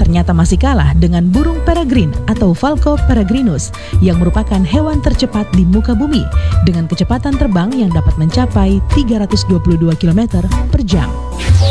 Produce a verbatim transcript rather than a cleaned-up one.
ternyata masih kalah dengan burung peregrine atau Falco peregrinus yang merupakan hewan tercepat di muka bumi dengan kecepatan terbang yang dapat mencapai tiga ratus dua puluh dua kilometer per jam.